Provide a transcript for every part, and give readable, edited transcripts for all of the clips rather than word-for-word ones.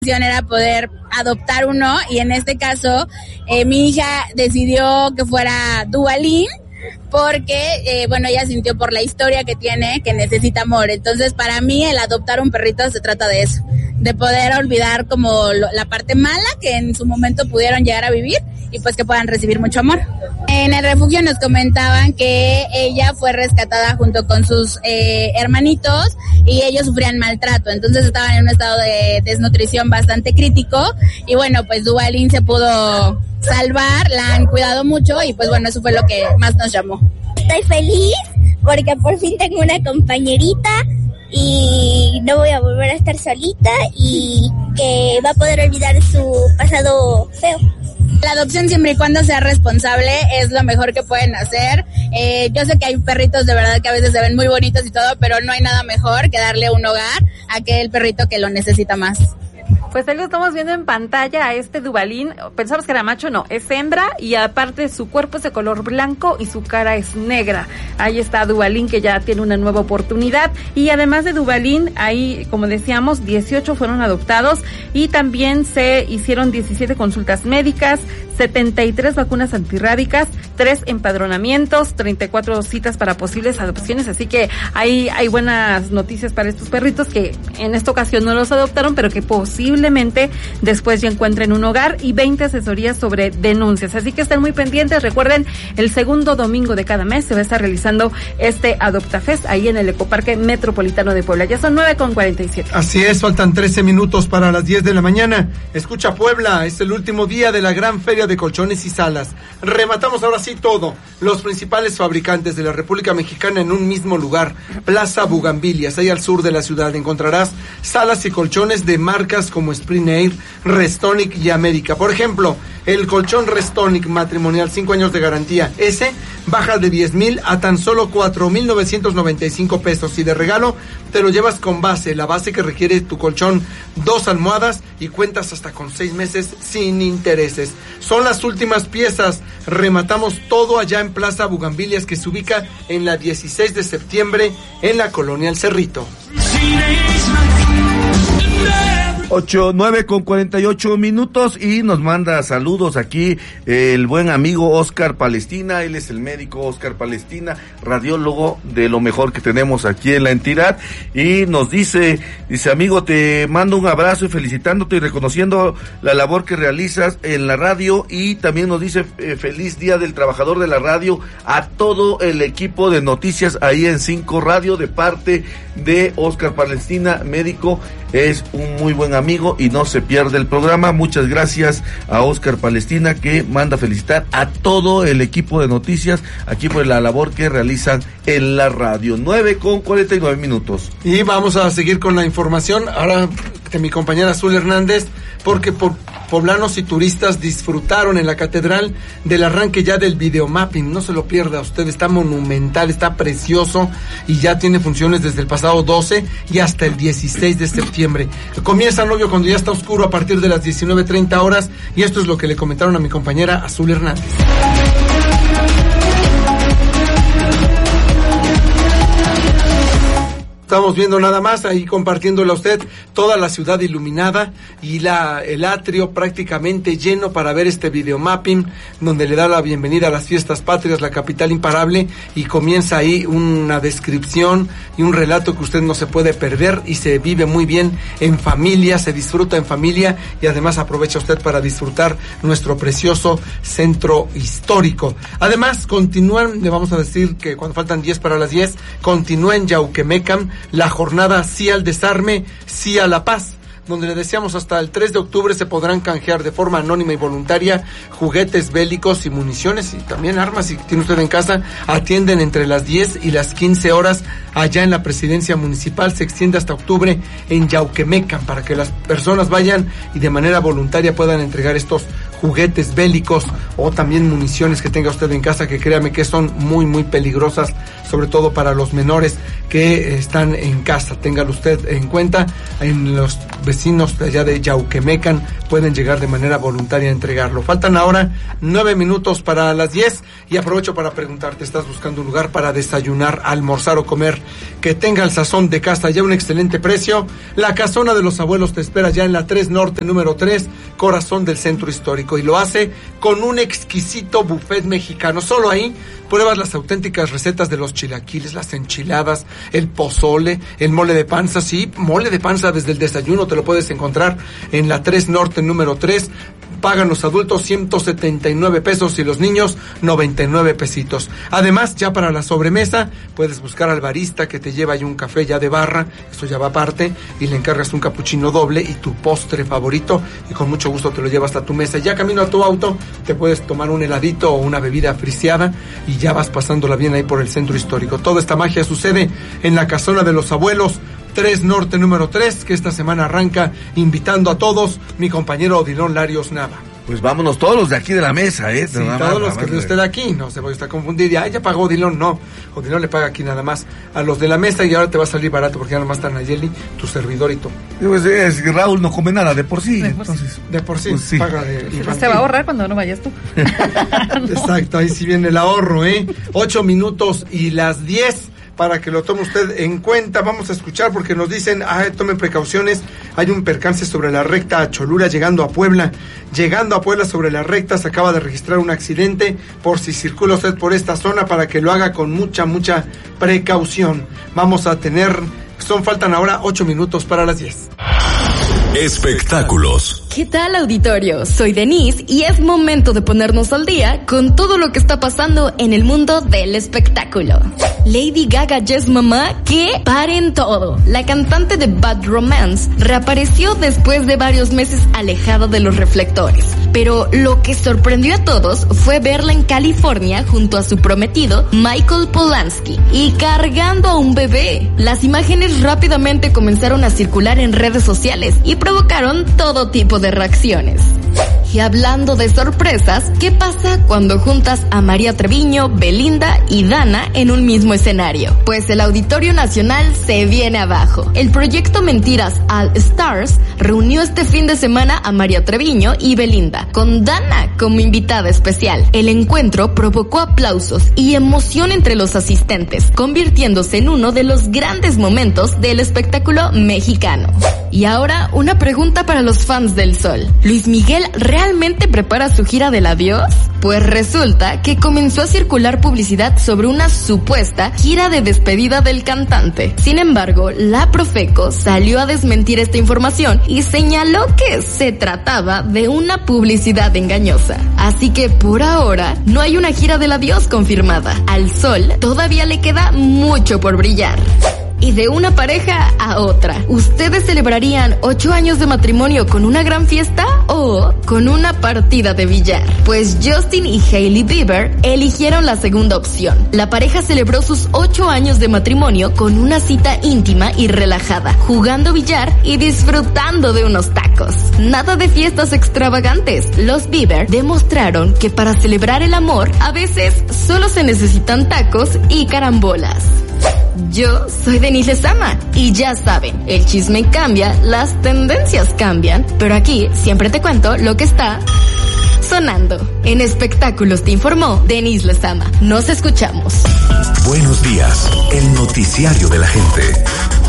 era poder adoptar uno, y en este caso mi hija decidió que fuera Duvalín porque ella sintió por la historia que tiene que necesita amor. Entonces para mí el adoptar un perrito se trata de eso, de poder olvidar como la parte mala que en su momento pudieron llegar a vivir y pues que puedan recibir mucho amor. En el refugio nos comentaban que ella fue rescatada junto con sus hermanitos y ellos sufrían maltrato, entonces estaban en un estado de desnutrición bastante crítico y bueno, pues Duvalín se pudo salvar, la han cuidado mucho y pues bueno, eso fue lo que más nos llamó. Estoy feliz porque por fin tengo una compañerita y no voy a volver a estar solita y que va a poder olvidar su pasado feo. La adopción, siempre y cuando sea responsable, es lo mejor que pueden hacer. Yo sé que hay perritos de verdad que a veces se ven muy bonitos y todo, pero no hay nada mejor que darle un hogar a aquel perrito que lo necesita más. Pues ahí lo estamos viendo en pantalla a este Duvalín. Pensamos que era macho, no, es hembra y aparte su cuerpo es de color blanco y su cara es negra. Ahí está Duvalín, que ya tiene una nueva oportunidad. Y además de Duvalín, ahí, como decíamos, 18 fueron adoptados y también se hicieron 17 consultas médicas, 73 vacunas antirrábicas, 3 empadronamientos, 34 citas para posibles adopciones. Así que hay buenas noticias para estos perritos que en esta ocasión no los adoptaron, pero que posiblemente después ya encuentren un hogar, y 20 asesorías sobre denuncias. Así que estén muy pendientes. Recuerden, el segundo domingo de cada mes se va a estar realizando este AdoptaFest ahí en el Ecoparque Metropolitano de Puebla. Ya son 9:47. Así es, faltan 13 minutos para las 10 de la mañana. Escucha Puebla, es el último día de la gran feria de colchones y salas. Rematamos ahora sí todo. Los principales fabricantes de la República Mexicana en un mismo lugar. Plaza Bugambilias, ahí al sur de la ciudad. Encontrarás salas y colchones de marcas como Spring Air, Restonic y América. Por ejemplo, el colchón Restonic matrimonial, 5 años de garantía. Ese baja de 10,000 a tan solo 4,995 pesos. Y de regalo te lo llevas con base, la base que requiere tu colchón, 2 almohadas y cuentas hasta con 6 meses sin intereses. Son las últimas piezas. Rematamos todo allá en Plaza Bugambilias, que se ubica en la 16 de septiembre en la Colonia El Cerrito. 9:48 y nos manda saludos aquí el buen amigo Oscar Palestina. Él es el médico Oscar Palestina, radiólogo de lo mejor que tenemos aquí en la entidad, y nos dice amigo, te mando un abrazo y felicitándote y reconociendo la labor que realizas en la radio, y también nos dice feliz día del trabajador de la radio a todo el equipo de noticias ahí en 5 Radio de parte de Oscar Palestina, médico. Es un muy buen amigo y no se pierde el programa. Muchas gracias a Oscar Palestina, que manda felicitar a todo el equipo de noticias aquí por la labor que realizan en la radio. 9:49. Y vamos a seguir con la información ahora de mi compañera Azul Hernández, porque poblanos y turistas disfrutaron en la catedral del arranque ya del videomapping. No se lo pierda usted, está monumental, está precioso y ya tiene funciones desde el pasado 12 y hasta el 16 de septiembre. Comienza, novio, cuando ya está oscuro a partir de las 19:30 horas, y esto es lo que le comentaron a mi compañera Azul Hernández. Estamos viendo nada más ahí compartiéndole a usted toda la ciudad iluminada y el atrio prácticamente lleno para ver este videomapping, donde le da la bienvenida a las fiestas patrias, la capital imparable, y comienza ahí una descripción y un relato que usted no se puede perder, y se vive muy bien en familia, se disfruta en familia, y además aprovecha usted para disfrutar nuestro precioso centro histórico. Además, continúan, le vamos a decir que cuando faltan 10 para las 10, continúa en Yauquemecam la jornada Sí al Desarme, Sí a la Paz, donde le decíamos hasta el 3 de octubre se podrán canjear de forma anónima y voluntaria juguetes bélicos y municiones, y también armas. Si tiene usted en casa, atienden entre las 10 y las 15 horas allá en la presidencia municipal. Se extiende hasta octubre en Yauquemecam para que las personas vayan y de manera voluntaria puedan entregar estos juguetes bélicos o también municiones que tenga usted en casa, que créame que son muy, muy peligrosas, sobre todo para los menores que están en casa. Téngalo usted en cuenta. En los vecinos de allá de Yauquemecan pueden llegar de manera voluntaria a entregarlo. Faltan ahora 9 minutos para las 10 y aprovecho para preguntarte, ¿estás buscando un lugar para desayunar, almorzar o comer que tenga el sazón de casa y a un excelente precio? La Casona de los Abuelos te espera ya en la 3 Norte número 3, corazón del centro histórico, y lo hace con un exquisito buffet mexicano. Solo ahí pruebas las auténticas recetas de los chilaquiles, las enchiladas, el pozole, el mole de panza. Sí, mole de panza desde el desayuno te lo puedes encontrar en la 3 Norte número 3. Pagan los adultos 179 pesos y los niños 99 pesitos. Además, ya para la sobremesa, puedes buscar al barista que te lleva ahí un café ya de barra, eso ya va aparte, y le encargas un capuchino doble y tu postre favorito, y con mucho gusto te lo llevas hasta tu mesa. Ya camino a tu auto, te puedes tomar un heladito o una bebida friseada y ya vas pasándola bien ahí por el centro histórico. Toda esta magia sucede en la Casona de los Abuelos, 3 Norte número 3, que esta semana arranca invitando a todos mi compañero Odilon Larios Nava. Pues vámonos todos los de aquí de la mesa, Sí, todos los que usted aquí, no se vaya a confundir, ya pagó Odilon, no, Odilon le paga aquí nada más a los de la mesa y ahora te va a salir barato porque ya nomás están Nayeli, tu servidor y tú. Pues es que Raúl no come nada de por sí, entonces. De por sí, pues sí. Paga de infantil. Se va a ahorrar cuando no vayas tú. Exacto, ahí sí viene el ahorro, 8 minutos y las 10. Para que lo tome usted en cuenta, vamos a escuchar porque nos dicen, tomen precauciones, hay un percance sobre la recta a Cholula llegando a Puebla. Llegando a Puebla sobre la recta se acaba de registrar un accidente, por si circula usted por esta zona para que lo haga con mucha precaución. Vamos a tener, faltan ahora 8 minutos para las 10. Espectáculos. ¿Qué tal, auditorio? Soy Denise y es momento de ponernos al día con todo lo que está pasando en el mundo del espectáculo. Lady Gaga Yes Mama, que paren todo. La cantante de Bad Romance reapareció después de varios meses alejada de los reflectores. Pero lo que sorprendió a todos fue verla en California junto a su prometido Michael Polanski y cargando a un bebé. Las imágenes rápidamente comenzaron a circular en redes sociales y provocaron todo tipo de reacciones. Y hablando de sorpresas, ¿qué pasa cuando juntas a María Treviño, Belinda y Dana en un mismo escenario? Pues el Auditorio Nacional se viene abajo. El proyecto Mentiras All Stars reunió este fin de semana a María Treviño y Belinda, con Dana como invitada especial. El encuentro provocó aplausos y emoción entre los asistentes, convirtiéndose en uno de los grandes momentos del espectáculo mexicano. Y ahora, una pregunta para los fans del Sol. ¿Luis Miguel realmente prepara su gira del adiós? Pues resulta que comenzó a circular publicidad sobre una supuesta gira de despedida del cantante. Sin embargo, la Profeco salió a desmentir esta información y señaló que se trataba de una publicidad engañosa. Así que por ahora no hay una gira del adiós confirmada. Al Sol todavía le queda mucho por brillar. Y de una pareja a otra, ¿ustedes celebrarían 8 años de matrimonio con una gran fiesta o con una partida de billar? Pues Justin y Hailey Bieber eligieron la segunda opción. La pareja celebró sus 8 años de matrimonio con una cita íntima y relajada, jugando billar y disfrutando de unos tacos. Nada de fiestas extravagantes. Los Bieber demostraron que para celebrar el amor, a veces solo se necesitan tacos y carambolas. Yo soy Denise Lezama y ya saben, el chisme cambia, las tendencias cambian, pero aquí siempre te cuento lo que está sonando. En Espectáculos te informó Denise Lezama. Nos escuchamos. Buenos días, el noticiario de la gente.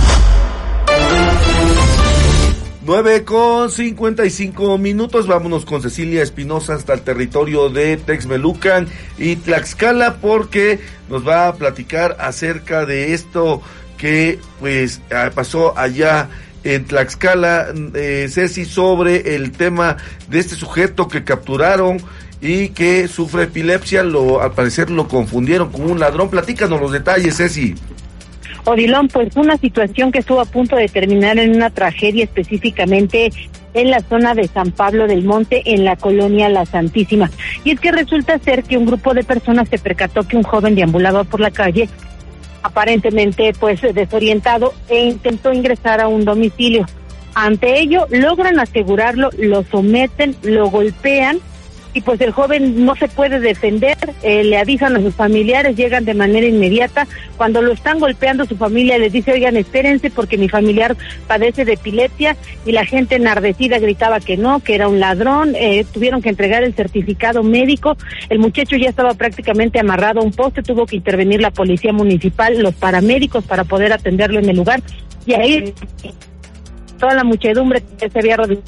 9:55, vámonos con Cecilia Espinosa hasta el territorio de Texmelucan y Tlaxcala porque nos va a platicar acerca de esto que pues pasó allá en Tlaxcala, Ceci, sobre el tema de este sujeto que capturaron y que sufre epilepsia, al parecer lo confundieron con un ladrón. Platícanos los detalles, Ceci. Odilon, pues una situación que estuvo a punto de terminar en una tragedia, específicamente en la zona de San Pablo del Monte, en la colonia La Santísima. Y es que resulta ser que un grupo de personas se percató que un joven deambulaba por la calle, aparentemente pues desorientado, e intentó ingresar a un domicilio. Ante ello, logran asegurarlo, lo someten, lo golpean y pues el joven no se puede defender, le avisan a sus familiares, llegan de manera inmediata. Cuando lo están golpeando, su familia les dice, oigan, espérense porque mi familiar padece de epilepsia, y la gente enardecida gritaba que no, que era un ladrón. Tuvieron que entregar el certificado médico, el muchacho ya estaba prácticamente amarrado a un poste, tuvo que intervenir la policía municipal, los paramédicos para poder atenderlo en el lugar, y ahí toda la muchedumbre que se había rodeado.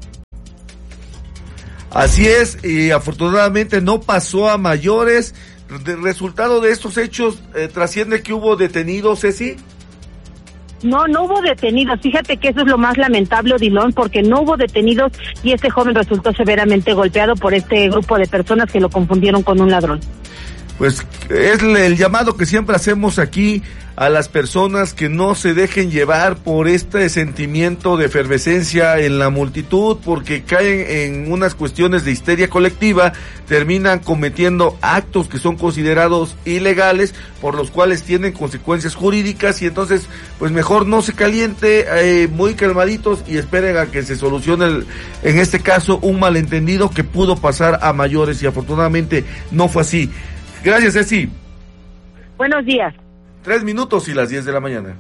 Así es, y afortunadamente no pasó a mayores. ¿El resultado de estos hechos trasciende que hubo detenidos, Ceci? No hubo detenidos. Fíjate que eso es lo más lamentable, Odilon, porque no hubo detenidos y este joven resultó severamente golpeado por este grupo de personas que lo confundieron con un ladrón. Pues es el llamado que siempre hacemos aquí a las personas, que no se dejen llevar por este sentimiento de efervescencia en la multitud, porque caen en unas cuestiones de histeria colectiva, terminan cometiendo actos que son considerados ilegales, por los cuales tienen consecuencias jurídicas, y entonces pues mejor no se caliente, muy calmaditos y esperen a que se solucione en este caso un malentendido que pudo pasar a mayores, y afortunadamente no fue así. Gracias, Ceci. Buenos días. 3 minutos y las 10 de la mañana.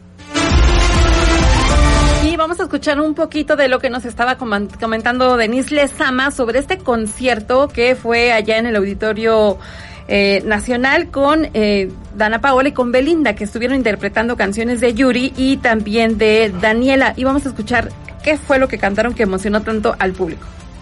Y vamos a escuchar un poquito de lo que nos estaba comentando Denise Lezama sobre este concierto que fue allá en el Auditorio Nacional con Dana Paola y con Belinda, que estuvieron interpretando canciones de Yuri y también de Daniela. Y vamos a escuchar qué fue lo que cantaron que emocionó tanto al público.